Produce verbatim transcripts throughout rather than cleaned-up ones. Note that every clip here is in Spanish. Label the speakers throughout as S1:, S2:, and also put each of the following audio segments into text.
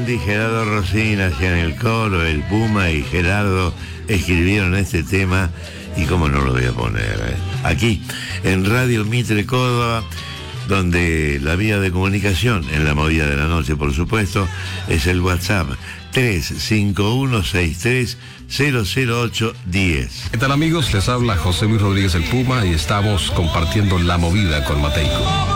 S1: Andy, Gerardo Rosina hacían el coro, el Puma y Gerardo escribieron este tema, y cómo no lo voy a poner, ¿eh? Aquí, en Radio Mitre Córdoba, donde la vía de comunicación, en la movida de la noche, por supuesto, es el WhatsApp tres cinco uno seis tres cero cero ocho uno cero.
S2: ¿Qué tal, amigos? Les habla José Luis Rodríguez el Puma y estamos compartiendo la movida con Mateico.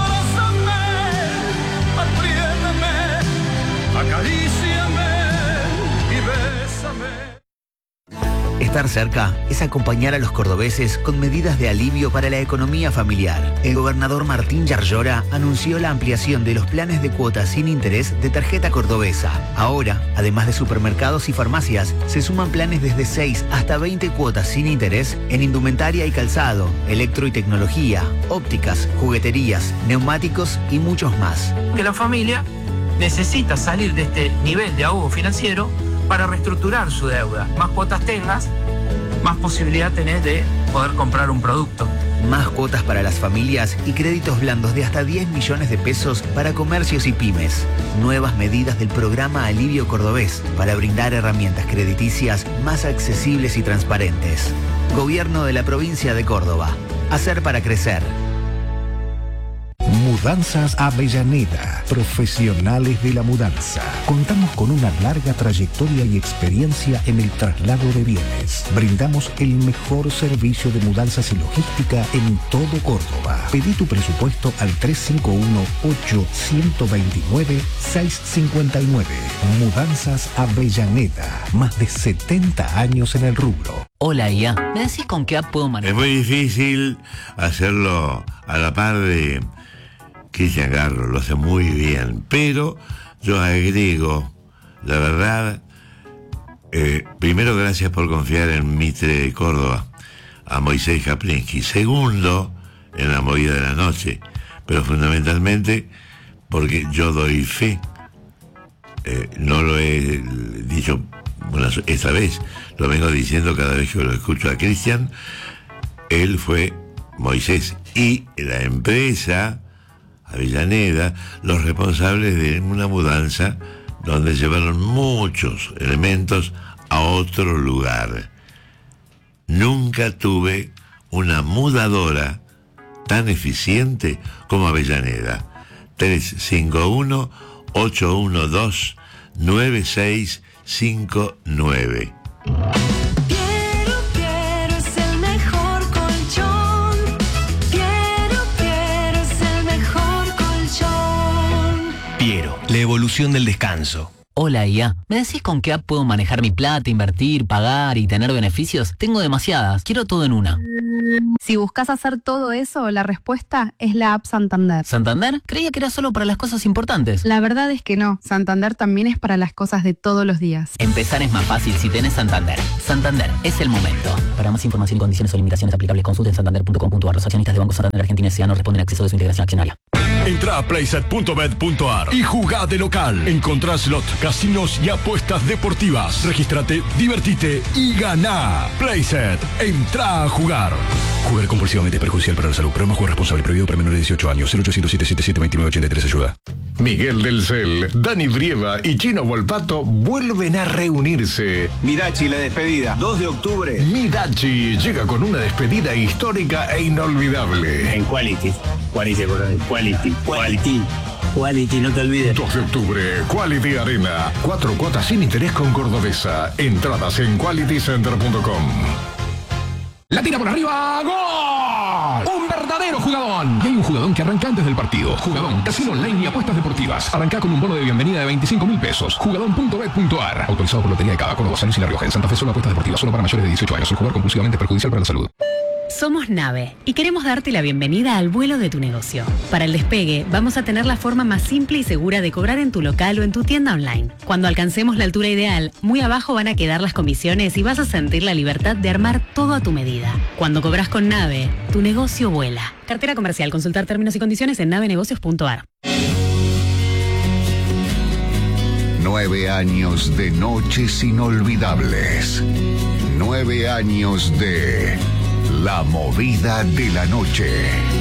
S3: Estar cerca es acompañar a los cordobeses con medidas de alivio para la economía familiar. El gobernador Martín Yarlora anunció la ampliación de los planes de cuotas sin interés de tarjeta cordobesa. Ahora, además de supermercados y farmacias, se suman planes desde seis hasta veinte cuotas sin interés en indumentaria y calzado, electro y tecnología, ópticas, jugueterías, neumáticos y muchos más.
S4: Que la familia necesita salir de este nivel de ahogo financiero para reestructurar su deuda. Más cuotas tengas, más posibilidad tenés de poder comprar un producto.
S3: Más cuotas para las familias y créditos blandos de hasta diez millones de pesos para comercios y pymes. Nuevas medidas del programa Alivio Cordobés para brindar herramientas crediticias más accesibles y transparentes. Gobierno de la provincia de Córdoba. Hacer para crecer.
S5: Mudanzas Avellaneda, profesionales de la mudanza. Contamos con una larga trayectoria y experiencia en el traslado de bienes. Brindamos el mejor servicio de mudanzas y logística en todo Córdoba. Pedí tu presupuesto al tres cinco uno, ocho dos nueve, seis cinco nueve. Mudanzas Avellaneda, más de setenta años en el rubro.
S6: Hola, I A. ¿Me decís con qué app puedo manejar?
S1: Es muy difícil hacerlo a la par de Cristian Garro, lo hace muy bien, pero yo agrego, la verdad, eh, primero, gracias por confiar en Mitre Córdoba, a Moisés Kaplinsky. Segundo, en la movida de la noche, pero fundamentalmente porque yo doy fe, eh, no lo he dicho una, esta vez, lo vengo diciendo cada vez que lo escucho a Cristian. Él fue Moisés y la empresa Avellaneda los responsables de una mudanza donde llevaron muchos elementos a otro lugar. Nunca tuve una mudadora tan eficiente como Avellaneda. tres cinco uno, ocho uno dos, nueve seis cinco nueve.
S7: Piero, la evolución del descanso.
S6: Hola, I A. ¿Me decís con qué app puedo manejar mi plata, invertir, pagar y tener beneficios? Tengo demasiadas. Quiero todo en una.
S8: Si buscas hacer todo eso, la respuesta es la app Santander.
S6: ¿Santander? Creía que era solo para las cosas importantes.
S8: La verdad es que no. Santander también es para las cosas de todos los días.
S6: Empezar es más fácil si tenés Santander. Santander, es el momento. Para más información y condiciones o limitaciones aplicables, consulten santander punto com punto a r. Los accionistas de Banco Santander Argentina S A no responden al acceso de su integración accionaria.
S9: Entra a playset punto bet punto a r y jugá de local. Encontrá slot, casinos y apuestas deportivas. Regístrate, divertite y ganá. Playset, entra a jugar.
S10: Jugar compulsivamente es perjudicial para la salud. Programa Juego Responsable, prohibido para menores de dieciocho años. cero ochocientos, siete siete siete, veintinueve ochenta y tres, ayuda.
S11: Miguel del Cel, Dani Brieva y Chino Volpato vuelven a reunirse.
S12: Midachi, la despedida, dos de octubre.
S11: Midachi llega con una despedida histórica e inolvidable.
S12: En Quality. Quality, Quality. Quality. Quality, no te olvides.
S11: dos de octubre, Quality Arena. Cuatro cuotas sin interés con Cordobesa. Entradas en quality center punto com.
S13: La tira por arriba, ¡gol! Un verdadero jugadón. Y hay un jugadón que arranca antes del partido. Jugadón, casino online y apuestas deportivas. Arranca con un bono de bienvenida de veinticinco mil pesos. Jugadón punto bet punto a r. Autorizado por Lotería de Cava, Córdoba, San Luis y La Rioja. En Santa Fe solo apuestas deportivas, solo para mayores de dieciocho años. El jugar compulsivamente es perjudicial para la salud.
S14: Somos Nave y queremos darte la bienvenida al vuelo de tu negocio. Para el despegue, vamos a tener la forma más simple y segura de cobrar en tu local o en tu tienda online. Cuando alcancemos la altura ideal, muy abajo van a quedar las comisiones y vas a sentir la libertad de armar todo a tu medida. Cuando cobras con Nave, tu negocio vuela. Cartera comercial. Consultar términos y condiciones en nave negocios punto a r.
S15: Nueve años de noches inolvidables. Nueve años de La Movida de la Noche.